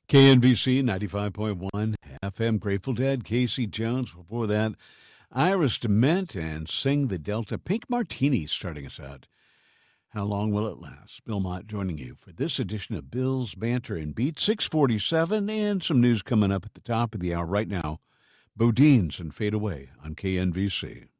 KNVC 95.1 FM, Grateful Dead, Casey Jones. Before that, Iris DeMent and Sing the Delta. Pink Martini starting us out. How long will it last? Bill Mott joining you for this edition of Bill's Banter and Beat, 647, and some news coming up at the top of the hour right now. Bodines and Fade Away on KNVC.